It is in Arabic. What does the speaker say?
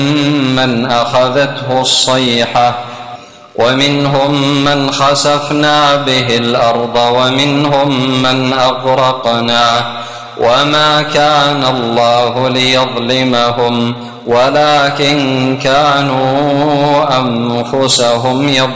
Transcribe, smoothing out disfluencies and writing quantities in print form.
من أخذته الصيحة ومنهم من خسفنا به الأرض ومنهم من أغرقنا وما كان الله ليظلمهم ولكن كانوا أنفسهم يظلمون.